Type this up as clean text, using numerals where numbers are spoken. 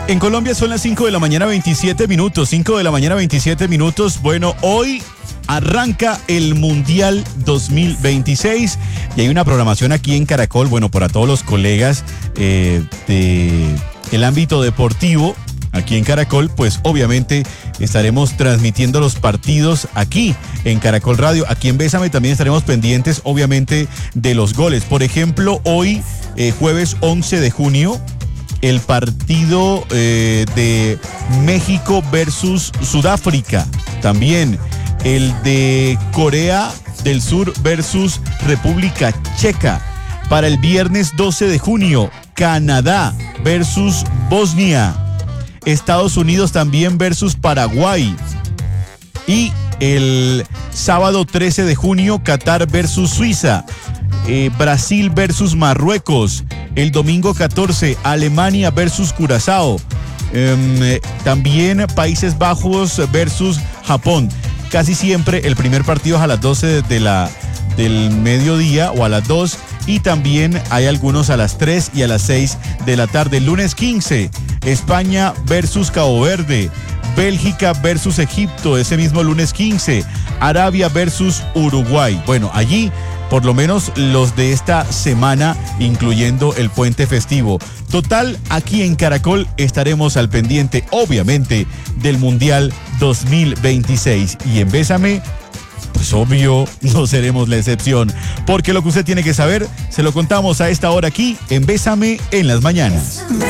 En Colombia son las 5 de la mañana 27 minutos, 5 de la mañana 27 minutos. Bueno, hoy arranca el Mundial 2026 y hay una programación aquí en Caracol, bueno, para todos los colegas del ámbito deportivo. Aquí en Caracol, pues obviamente estaremos transmitiendo los partidos aquí en Caracol Radio. Aquí en Bésame también estaremos pendientes, obviamente, de los goles. Por ejemplo, hoy, jueves 11 de junio, el partido de México versus Sudáfrica. También el de Corea del Sur versus República Checa. Para el viernes 12 de junio, Canadá versus Bosnia. Estados Unidos también versus Paraguay. Y el sábado 13 de junio, Qatar versus Suiza. Brasil versus Marruecos. El domingo 14, Alemania versus Curazao. También Países Bajos versus Japón. Casi siempre el primer partido es a las 12 del mediodía o a las 2. Y también hay algunos a las 3 y a las 6 de la tarde. El lunes 15, España versus Cabo Verde. Bélgica versus Egipto, ese mismo lunes 15. Arabia versus Uruguay. Bueno, allí por lo menos los de esta semana, incluyendo el puente festivo. Total, aquí en Caracol estaremos al pendiente, obviamente, del Mundial 2026. Y en Bésame, pues obvio, no seremos la excepción, porque lo que usted tiene que saber, se lo contamos a esta hora aquí en Bésame en las mañanas.